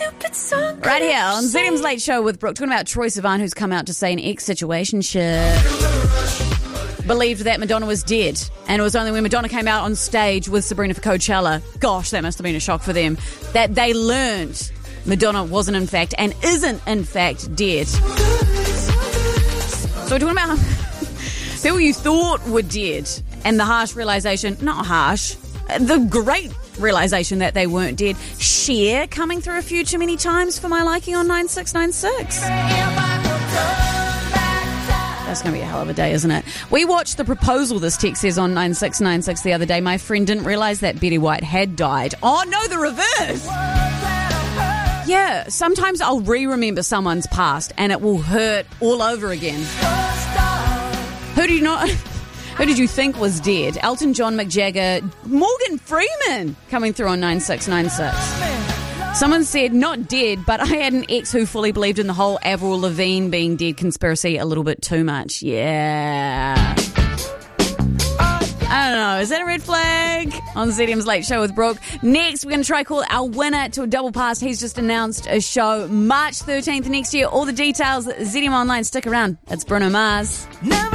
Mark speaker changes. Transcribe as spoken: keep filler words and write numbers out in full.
Speaker 1: stupid song.
Speaker 2: Right here on Z D M's Late Show with Brooke, talking about Troye Sivan, who's come out to say an ex-situationship believed that Madonna was dead. And it was only when Madonna came out on stage with Sabrina for Coachella, gosh, that must have been a shock for them, that they learned Madonna wasn't in fact and isn't in fact dead. So we're talking about people you thought were dead and the harsh realization, not harsh, the great realization that they weren't dead. Cher coming through a few too many times for my liking on nine six nine six. That's going to be a hell of a day, isn't it? We watched The Proposal, this text says, on nine six nine six the other day. My friend didn't realise that Betty White had died. Oh, no, the reverse. Yeah, sometimes I'll re-remember someone's past and it will hurt all over again. Who do you not... Who did you think was dead? Elton John, Mick Jagger, Morgan Freeman coming through on nine six nine six. Someone said, not dead, but I had an ex who fully believed in the whole Avril Lavigne being dead conspiracy a little bit too much. Yeah. I don't know. Is that a red flag? On Z D M's Late Show with Brooke. Next, we're going to try call our winner to a double pass. He's just announced a show March thirteenth next year. All the details, Z D M Online. Stick around. It's Bruno Mars. Never